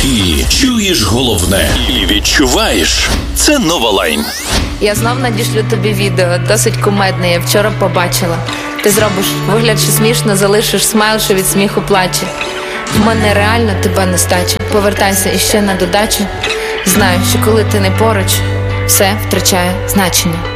Ти чуєш головне і відчуваєш. Це Новалайн. Я знов надішлю тобі відео, досить кумедне, я вчора побачила. Ти зробиш вигляд, що смішно, залишиш смайл, що від сміху плаче. В мене реально тебе нестача. Повертайся іще на додачу. Знаю, що коли ти не поруч, все втрачає значення.